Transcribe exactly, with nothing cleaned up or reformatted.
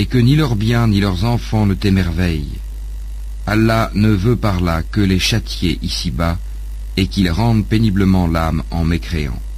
et que ni leurs biens ni leurs enfants ne t'émerveillent. Allah ne veut par là que les châtier ici-bas et qu'ils rendent péniblement l'âme en mécréant.